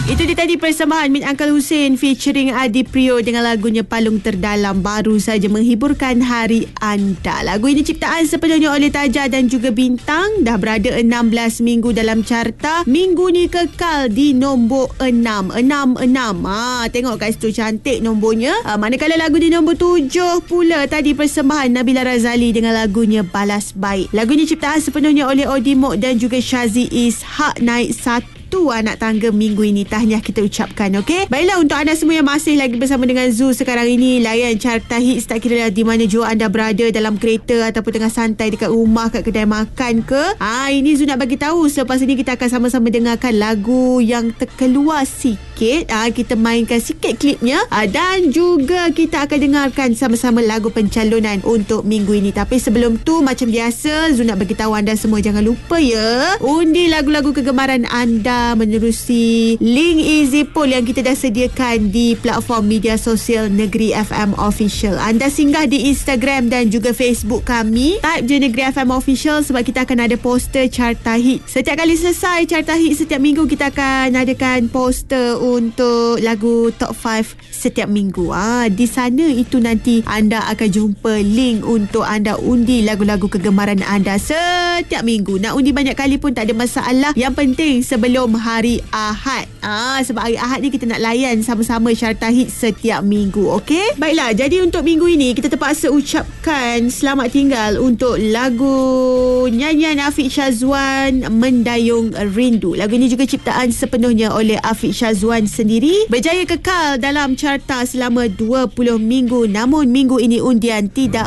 Itu dia tadi persembahan Min Uncle Hussein featuring Adi Prio dengan lagunya Palung Terdalam, baru saja menghiburkan hari anda. Lagu ini ciptaan sepenuhnya oleh Taja dan juga Bintang. Dah berada 16 minggu dalam carta. Minggu ni kekal di nombor 6. 6. Tengok kat situ cantik nombornya. Manakala lagu di nombor 7 pula tadi persembahan Nabila Razali dengan lagunya Balas Baik. Lagu ini ciptaan sepenuhnya oleh Odimok dan juga Syazi Ishak, naik 1 anak tangga minggu ini. Tahniah kita ucapkan, okey? Baiklah, untuk anda semua yang masih lagi bersama dengan Zoo sekarang ini, layan carta hits tak kira di mana jua anda berada, dalam kereta ataupun tengah santai dekat rumah, kat kedai makan ke. Ini Zoo nak bagi tahu selepas ini kita akan sama-sama dengarkan lagu yang terkeluar sikit. Kita mainkan sikit klipnya dan juga kita akan dengarkan sama-sama lagu pencalonan untuk minggu ini. Tapi sebelum tu, macam biasa, Zoo nak bagi tahu anda semua jangan lupa ya, undi lagu-lagu kegemaran anda menerusi link Easy Poll yang kita dah sediakan di platform media sosial Negeri FM Official. Anda singgah di Instagram dan juga Facebook kami, type je Negeri FM Official, sebab kita akan ada poster carta hit. Setiap kali selesai carta hit setiap minggu, kita akan adakan poster untuk lagu top 5 setiap minggu. Di sana itu nanti anda akan jumpa link untuk anda undi lagu-lagu kegemaran anda setiap minggu. Nak undi banyak kali pun tak ada masalah. Yang penting sebelum hari Ahad. Sebab hari Ahad ni kita nak layan sama-sama carta hit setiap minggu. Okey? Baiklah, jadi untuk minggu ini kita terpaksa ucapkan selamat tinggal untuk lagu nyanyian Afiq Syazwan, Mendayung Rindu. Lagu ini juga ciptaan sepenuhnya oleh Afiq Syazwan sendiri. Berjaya kekal dalam carta selama 20 minggu. Namun minggu ini undian tidak